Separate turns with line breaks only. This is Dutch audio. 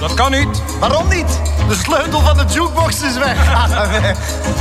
Dat kan niet.
Waarom niet? De sleutel van de jukebox is weg.